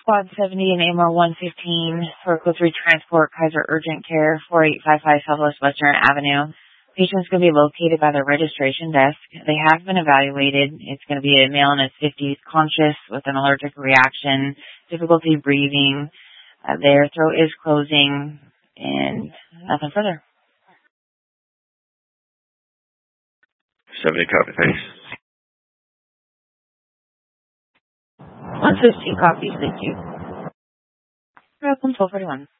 Squad 70 and AMR 115 for Code 3 Transport, Kaiser Urgent Care, 4855 Southwest Western Avenue. Patient's going to be located by the registration desk. They have been evaluated. It's going to be a male in his 50s, conscious with an allergic reaction, difficulty breathing. Their throat is closing, and nothing further. 70 copy, thanks. 115 copies, thank you. Welcome, 1241.